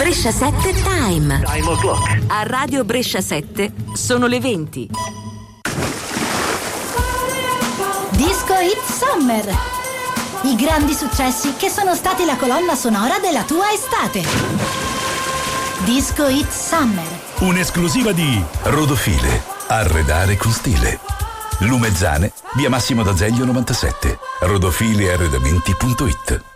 Brescia 7 Time. Time o'clock. A Radio Brescia 7 sono le 20. Disco Hit Summer. I grandi successi che sono stati la colonna sonora della tua estate. Disco Hit Summer. Un'esclusiva di Rodofile. Arredare con stile. Lumezzane, via Massimo d'Azeglio 97. rodofilearredamenti.it.